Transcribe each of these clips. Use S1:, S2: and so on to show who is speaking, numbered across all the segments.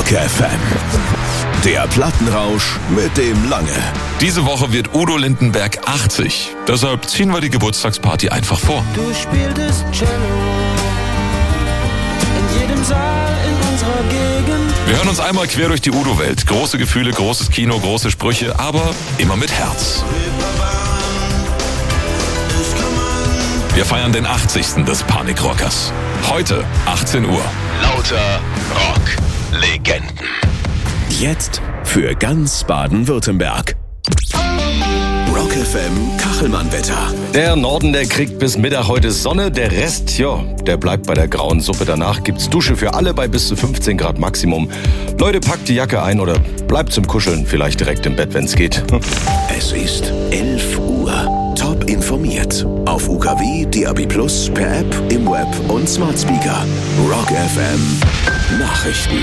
S1: Rock FM. Der Plattenrausch mit dem Lange.
S2: Diese Woche wird Udo Lindenberg 80. Deshalb ziehen wir die Geburtstagsparty einfach vor.
S3: Du spieltest Cello in jedem Saal in unserer Gegend.
S2: Wir hören uns einmal quer durch die Udo-Welt. Große Gefühle, großes Kino, große Sprüche, aber immer mit Herz. Wir feiern den 80. des Panikrockers. Heute, 18 Uhr.
S1: Lauter Rock-Legenden. Jetzt für ganz Baden-Württemberg. Rock FM Kachelmann-Wetter.
S4: Der Norden, der kriegt bis Mittag heute Sonne. Der Rest, der bleibt bei der grauen Suppe. Danach gibt's Dusche für alle bei bis zu 15 Grad Maximum. Leute, packt die Jacke ein oder bleibt zum Kuscheln. Vielleicht direkt im Bett, wenn's geht.
S1: Es ist 11 Uhr. Top informiert. Auf UKW, DAB+, per App, im Web und Smart Speaker. Rock FM Nachrichten.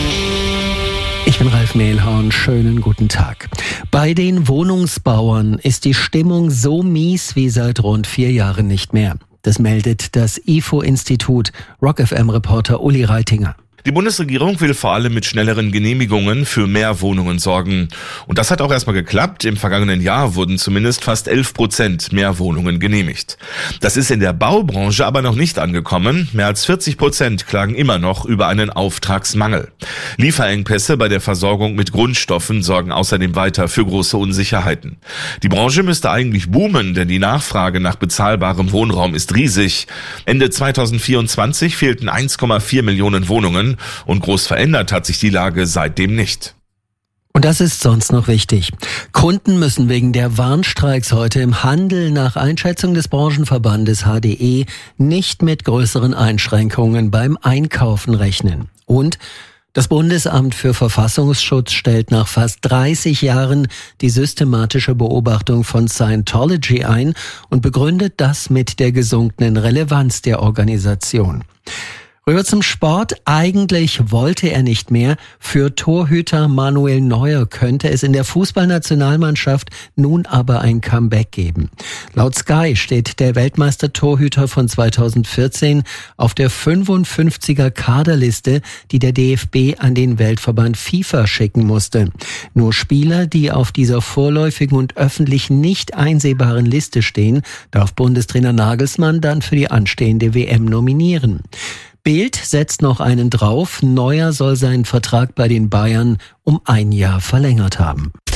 S5: Ich bin Ralf Mehlhorn, schönen guten Tag. Bei den Wohnungsbauern ist die Stimmung so mies wie seit rund 4 Jahren nicht mehr. Das meldet das IFO-Institut. Rock FM-Reporter Uli Reitinger.
S6: Die Bundesregierung will vor allem mit schnelleren Genehmigungen für mehr Wohnungen sorgen. Und das hat auch erstmal geklappt. Im vergangenen Jahr wurden zumindest fast 11% mehr Wohnungen genehmigt. Das ist in der Baubranche aber noch nicht angekommen. Mehr als 40% klagen immer noch über einen Auftragsmangel. Lieferengpässe bei der Versorgung mit Grundstoffen sorgen außerdem weiter für große Unsicherheiten. Die Branche müsste eigentlich boomen, denn die Nachfrage nach bezahlbarem Wohnraum ist riesig. Ende 2024 fehlten 1,4 Millionen Wohnungen. Und groß verändert hat sich die Lage seitdem nicht.
S5: Und das ist sonst noch wichtig. Kunden müssen wegen der Warnstreiks heute im Handel nach Einschätzung des Branchenverbandes HDE nicht mit größeren Einschränkungen beim Einkaufen rechnen. Und das Bundesamt für Verfassungsschutz stellt nach fast 30 Jahren die systematische Beobachtung von Scientology ein und begründet das mit der gesunkenen Relevanz der Organisation. Rüber zum Sport. Eigentlich wollte er nicht mehr. Für Torhüter Manuel Neuer könnte es in der Fußballnationalmannschaft nun aber ein Comeback geben. Laut Sky steht der Weltmeister-Torhüter von 2014 auf der 55er Kaderliste, die der DFB an den Weltverband FIFA schicken musste. Nur Spieler, die auf dieser vorläufigen und öffentlich nicht einsehbaren Liste stehen, darf Bundestrainer Nagelsmann dann für die anstehende WM nominieren. Bild setzt noch einen drauf. Neuer soll seinen Vertrag bei den Bayern um 1 Jahr verlängert haben.